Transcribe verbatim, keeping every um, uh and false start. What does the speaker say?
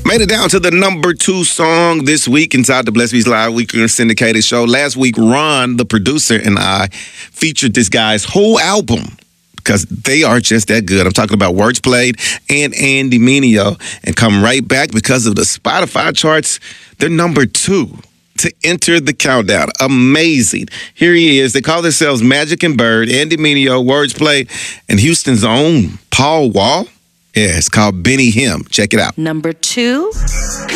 Made it down to the number two song this week inside the Bless Beats Live Weekly syndicated show. Last week, Ron, the producer, and I featured this guy's whole album because they are just that good. I'm talking about Words Played and Andy Mineo. And come right back because of the Spotify charts, they're number two to enter the countdown. Amazing. Here he is. They call themselves Magic and Bird, Andy Mineo, Words Played, and Houston's own Paul Wall. Yeah, it's called Benny Him. Check it out. Number two.